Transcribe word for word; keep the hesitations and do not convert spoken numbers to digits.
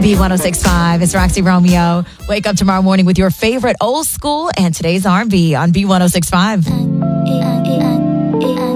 B one oh six point five. It's Roxy Romeo. Wake up tomorrow morning with your favorite old school and today's R and B on B one oh six point five.